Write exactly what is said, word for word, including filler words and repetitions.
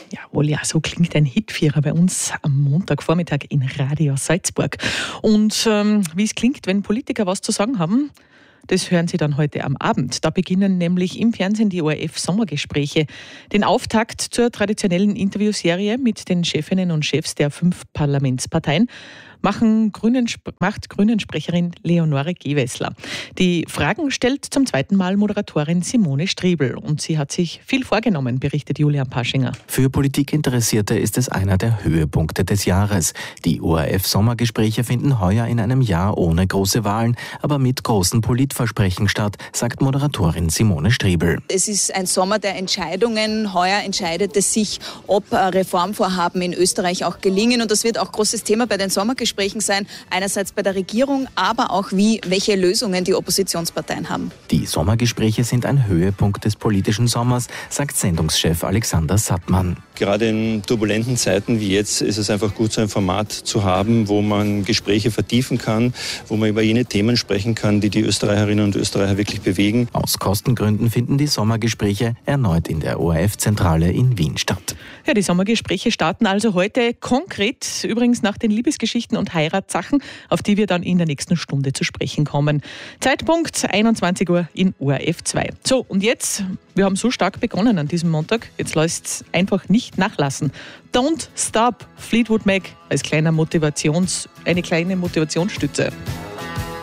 Jawohl, ja, so klingt ein Hitvierer bei uns am Montagvormittag in Radio Salzburg. Und ähm, wie es klingt, wenn Politiker was zu sagen haben, das hören Sie dann heute am Abend. Da beginnen nämlich im Fernsehen die O R F-Sommergespräche. Den Auftakt zur traditionellen Interviewserie mit den Chefinnen und Chefs der fünf Parlamentsparteien machen Grünen, macht Grünen-Sprecherin Leonore Gewessler. Die Fragen stellt zum zweiten Mal Moderatorin Simone Striebel. Und sie hat sich viel vorgenommen, berichtet Julian Paschinger. Für Politikinteressierte ist es einer der Höhepunkte des Jahres. Die O R F-Sommergespräche finden heuer in einem Jahr ohne große Wahlen, aber mit großen Politversprechen statt, sagt Moderatorin Simone Striebel. Es ist ein Sommer der Entscheidungen. Heuer entscheidet es sich, ob Reformvorhaben in Österreich auch gelingen. Und das wird auch großes Thema bei den Sommergesprächen sein, einerseits bei der Regierung, aber auch wie, welche Lösungen die Oppositionsparteien haben. Die Sommergespräche sind ein Höhepunkt des politischen Sommers, sagt Sendungschef Alexander Sattmann. Gerade in turbulenten Zeiten wie jetzt ist es einfach gut, so ein Format zu haben, wo man Gespräche vertiefen kann, wo man über jene Themen sprechen kann, die die Österreicherinnen und Österreicher wirklich bewegen. Aus Kostengründen finden die Sommergespräche erneut in der O R F-Zentrale in Wien statt. Ja, die Sommergespräche starten also heute konkret, übrigens nach den Liebesgeschichten und Heiratssachen, auf die wir dann in der nächsten Stunde zu sprechen kommen. Zeitpunkt einundzwanzig Uhr in O R F zwei. So, und jetzt, wir haben so stark begonnen an diesem Montag, jetzt lasst es einfach nicht nachlassen. Don't Stop, Fleetwood Mac als kleiner Motivations, eine kleine Motivationsstütze.